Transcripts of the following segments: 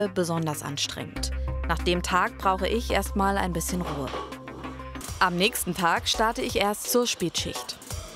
besonders anstrengend. Nach dem Tag brauche ich erstmal ein bisschen Ruhe. Am nächsten Tag starte ich erst zur Spätschicht.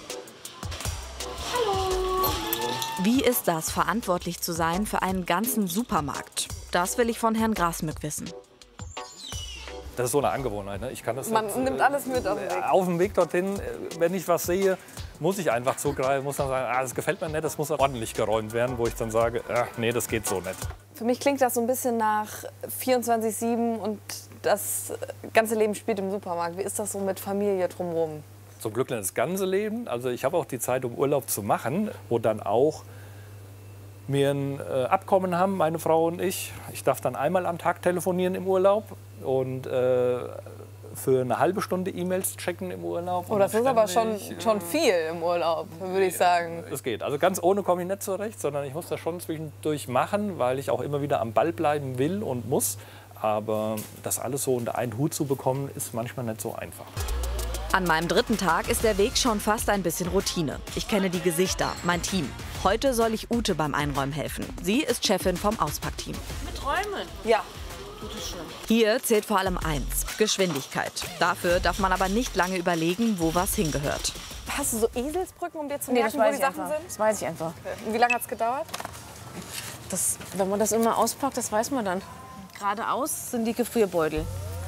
Hallo. Wie ist das, verantwortlich zu sein für einen ganzen Supermarkt? Das will ich von Herrn Grasmück wissen. Das ist so eine Angewohnheit. Ne? Ich kann das Man nimmt alles mit auf den Weg. Auf dem Weg dorthin, wenn ich was sehe, muss ich einfach zugreifen, muss dann sagen, das gefällt mir nicht, das muss ordentlich geräumt werden, wo ich dann sage, nee, das geht so nicht. Für mich klingt das so ein bisschen nach 24/7 und das ganze Leben spielt im Supermarkt. Wie ist das so mit Familie drumherum? Zum Glück nicht das ganze Leben. Also ich habe auch die Zeit, um Urlaub zu machen, wo dann auch wir ein Abkommen haben, meine Frau und ich. Ich darf dann einmal am Tag telefonieren im Urlaub und für eine halbe Stunde E-Mails checken im Urlaub. Oh, das ist aber schon viel im Urlaub, würde ich sagen. Es geht. Also ganz ohne komme ich nicht zurecht, sondern ich muss das schon zwischendurch machen, weil ich auch immer wieder am Ball bleiben will und muss. Aber das alles so unter einen Hut zu bekommen, ist manchmal nicht so einfach. An meinem dritten Tag ist der Weg schon fast ein bisschen Routine. Ich kenne die Gesichter, mein Team. Heute soll ich Ute beim Einräumen helfen. Sie ist Chefin vom Auspackteam. Mit Räumen? Ja. Hier zählt vor allem eins: Geschwindigkeit. Dafür darf man aber nicht lange überlegen, wo was hingehört. Hast du so Eselsbrücken, um dir zu Nee, merken, das wo weiß die ich Sachen einfach. sind? Das weiß ich einfach. Und wie lange hat es gedauert? Wenn man das immer auspackt, das weiß man dann. Geradeaus sind die Gefrierbeutel.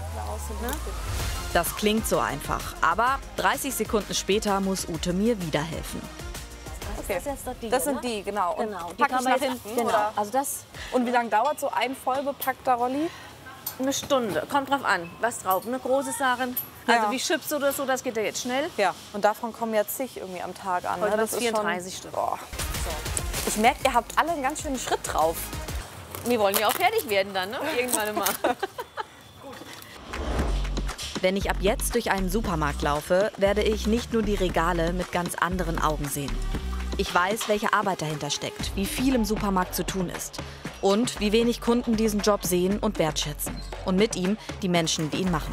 Das klingt so einfach, aber 30 Sekunden später muss Ute mir wieder helfen. Okay. Das sind die, genau. Und Genau, die pack kann ich man nach hinten. hinten, Genau. oder? Also das Und wie lange dauert so ein voll bepackter Rolli? eine Stunde. Kommt drauf an, was drauf. Eine große Sache. Also Ja. wie Chips oder so, das geht ja jetzt schnell. Ja, und davon kommen ja zig irgendwie am Tag an. Heute Ne? wird's 34 Stück. Boah. So. Ich merke, ihr habt alle einen ganz schönen Schritt drauf. Wir wollen ja auch fertig werden dann, ne? Irgendwann mal. Wenn ich ab jetzt durch einen Supermarkt laufe, werde ich nicht nur die Regale mit ganz anderen Augen sehen. Ich weiß, welche Arbeit dahinter steckt, wie viel im Supermarkt zu tun ist und wie wenig Kunden diesen Job sehen und wertschätzen. Und mit ihm die Menschen, die ihn machen.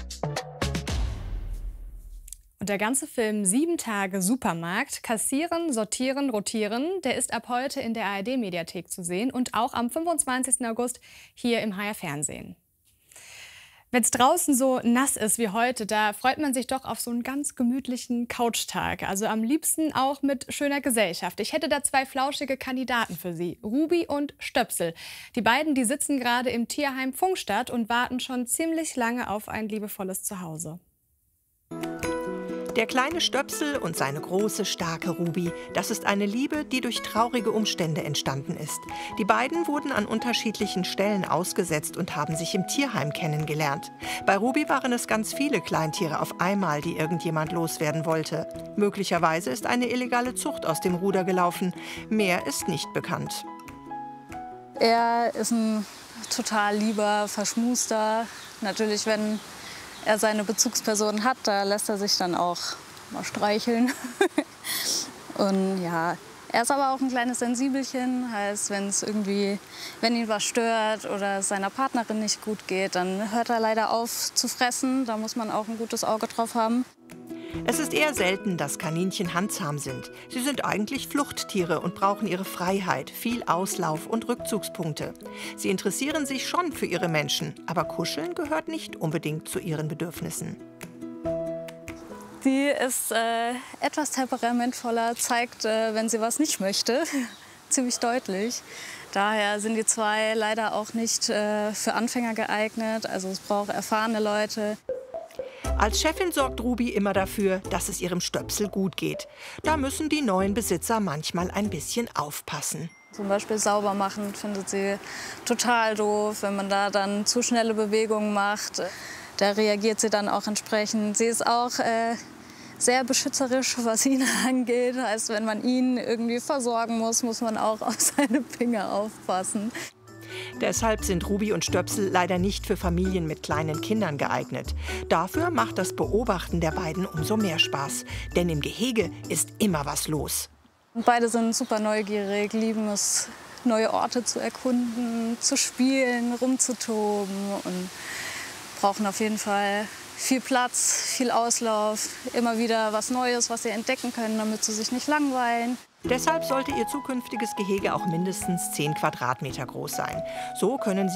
Und der ganze Film 7 Tage Supermarkt, Kassieren, Sortieren, Rotieren, der ist ab heute in der ARD-Mediathek zu sehen und auch am 25. August hier im HR Fernsehen. Wenn es draußen so nass ist wie heute, da freut man sich doch auf so einen ganz gemütlichen Couchtag. Also am liebsten auch mit schöner Gesellschaft. Ich hätte da 2 flauschige Kandidaten für Sie, Ruby und Stöpsel. Die beiden, die sitzen gerade im Tierheim Pfungstadt und warten schon ziemlich lange auf ein liebevolles Zuhause. Der kleine Stöpsel und seine große, starke Ruby, das ist eine Liebe, die durch traurige Umstände entstanden ist. Die beiden wurden an unterschiedlichen Stellen ausgesetzt und haben sich im Tierheim kennengelernt. Bei Ruby waren es ganz viele Kleintiere auf einmal, die irgendjemand loswerden wollte. Möglicherweise ist eine illegale Zucht aus dem Ruder gelaufen. Mehr ist nicht bekannt. Er ist ein total lieber, verschmuster. Natürlich, wenn er seine Bezugsperson hat, da lässt er sich dann auch mal streicheln. Und ja, er ist aber auch ein kleines Sensibelchen. Heißt, wenn ihn was stört oder es seiner Partnerin nicht gut geht, dann hört er leider auf zu fressen. Da muss man auch ein gutes Auge drauf haben. Es ist eher selten, dass Kaninchen handzahm sind. Sie sind eigentlich Fluchttiere und brauchen ihre Freiheit, viel Auslauf und Rückzugspunkte. Sie interessieren sich schon für ihre Menschen, aber Kuscheln gehört nicht unbedingt zu ihren Bedürfnissen. Die ist etwas temperamentvoller, zeigt, wenn sie was nicht möchte, ziemlich deutlich. Daher sind die 2 leider auch nicht für Anfänger geeignet. Also es braucht erfahrene Leute. Als Chefin sorgt Ruby immer dafür, dass es ihrem Stöpsel gut geht. Da müssen die neuen Besitzer manchmal ein bisschen aufpassen. Zum Beispiel sauber machen findet sie total doof, wenn man da dann zu schnelle Bewegungen macht. Da reagiert sie dann auch entsprechend. Sie ist auch sehr beschützerisch, was ihn angeht. Heißt, wenn man ihn irgendwie versorgen muss, muss man auch auf seine Finger aufpassen. Deshalb sind Ruby und Stöpsel leider nicht für Familien mit kleinen Kindern geeignet. Dafür macht das Beobachten der beiden umso mehr Spaß. Denn im Gehege ist immer was los. Und beide sind super neugierig, lieben es, neue Orte zu erkunden, zu spielen, rumzutoben und brauchen auf jeden Fall viel Platz, viel Auslauf, immer wieder was Neues, was sie entdecken können, damit sie sich nicht langweilen. Deshalb sollte ihr zukünftiges Gehege auch mindestens 10 Quadratmeter groß sein. So können sie